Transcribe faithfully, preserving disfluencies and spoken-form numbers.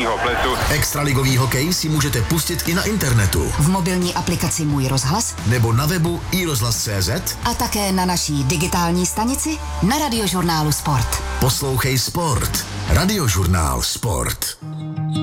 ho pletu. Extraligový hokej si můžete pustit i na internetu. V mobilní aplikaci Můj rozhlas nebo na webu i rozhlas tečka cé zet a také na naší digitální stanici na Radiožurnálu Sport. Poslouchej Sport. Radiožurnál Sport.